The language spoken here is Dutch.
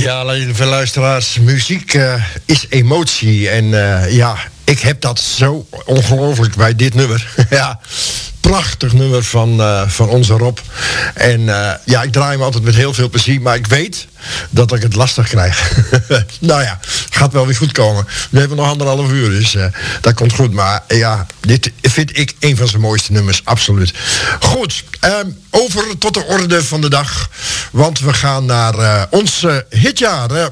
Ja, lieve luisteraars, muziek is emotie. En ja, ik heb dat zo ongelooflijk bij dit nummer. Ja, prachtig nummer van onze Rob. En ja, ik draai hem altijd met heel veel plezier, maar ik weet dat ik het lastig krijg. Nou ja, gaat wel weer goed komen. We hebben nog 1,5 uur, dus dat komt goed. Maar ja, dit vind ik een van zijn mooiste nummers, absoluut. Goed, over tot de orde van de dag. Want we gaan naar ons hitjaar.